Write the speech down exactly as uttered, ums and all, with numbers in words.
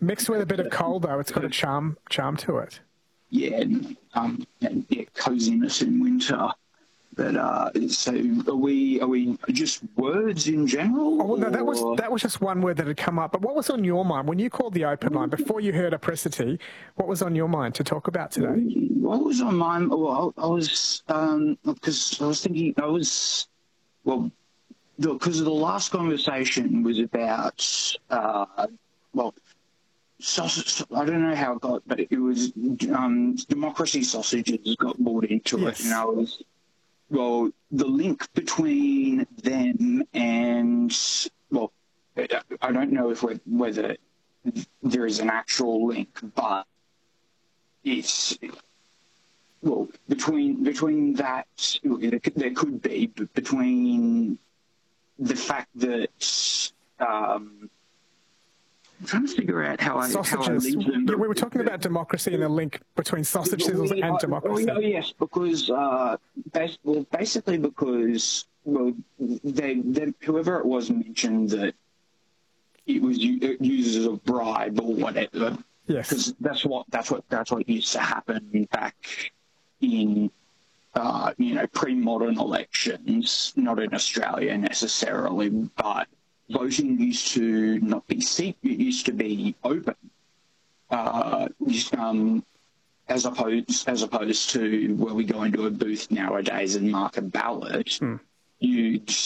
Mixed with a bit of cold, though, it's got a charm charm to it. Yeah, and, um, and yeah, coziness in winter. But uh, so are we? Are we just words in general? Oh, well, no, that was or- that was just one word that had come up. But what was on your mind when you called the open line before you heard apricity? What was on your mind to talk about today? What was on my? Well, I was um, because I was thinking I was well because the, the last conversation was about uh, well. Sausage, I don't know how it got, but it was um, democracy sausages got brought into Yes. it, and I was well, the link between them and well, I don't know if we're, whether there is an actual link, but it's well between between that there could be, but between the fact that. Um, I'm trying to figure out how I, how I leave them. Yeah, we were talking about democracy and the link between sausage sizzles well, and uh, democracy. Oh, yes, because uh, bas well, basically because well, they, they whoever it was mentioned that it was it used as a bribe or whatever. Yes, because that's what that's what that's what used to happen back in uh, you know pre-modern elections, not in Australia necessarily, but. Voting used to not be secret; it used to be open, uh, um, as opposed as opposed to where we go into a booth nowadays and mark a ballot. Hmm. You'd